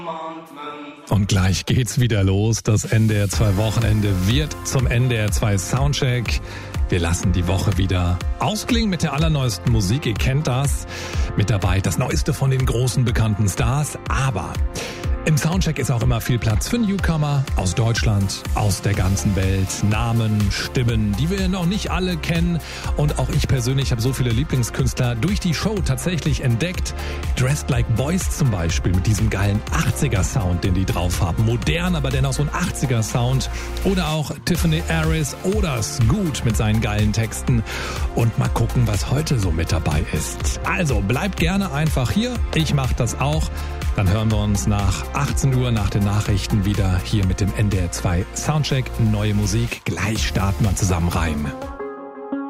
Und gleich geht's wieder los. Das NDR 2 Wochenende wird zum NDR 2 Soundcheck. Wir lassen die Woche wieder ausklingen mit der allerneuesten Musik. Ihr kennt das. Mit dabei das Neueste von den großen bekannten Stars. Aber im Soundcheck ist auch immer viel Platz für Newcomer aus Deutschland, aus der ganzen Welt. Namen, Stimmen, die wir noch nicht alle kennen. Und auch ich persönlich habe so viele Lieblingskünstler durch die Show tatsächlich entdeckt. Dressed Like Boys zum Beispiel mit diesem geilen 80er-Sound, den die drauf haben. Modern, aber dennoch so ein 80er-Sound. Oder auch Tiffany Harris oder Scoot mit seinen geilen Texten. Und mal gucken, was heute so mit dabei ist. Also bleibt gerne einfach hier. Ich mache das auch. Dann hören wir uns nach 18 Uhr nach den Nachrichten wieder hier mit dem NDR 2 Soundcheck. Neue Musik. Gleich starten wir zusammen rein.